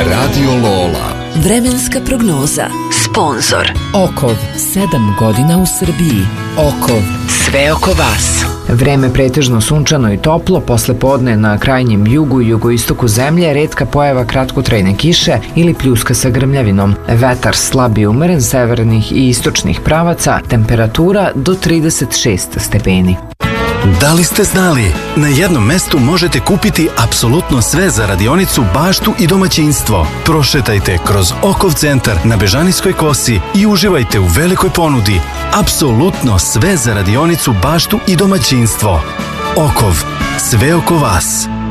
Radio Lola. Vremenska prognoza. Sponzor Okov, 7 godina u Srbiji. Okov, sve oko vas. Vreme pretežno sunčano i toplo, posle podne na krajnjem jugu i jugoistoku zemlje retka pojava kratkotrajne kiše ili pljuska sa grmljavinom. Vetar slab i umeren severnih i istočnih pravaca, temperatura do 36 stepeni. Da li ste znali? Na jednom mestu možete kupiti apsolutno sve za radionicu, baštu i domaćinstvo. Prošetajte kroz Okov centar na Bežanijskoj kosi i uživajte u velikoj ponudi. Apsolutno sve za radionicu, baštu i domaćinstvo. Okov, sve oko vas.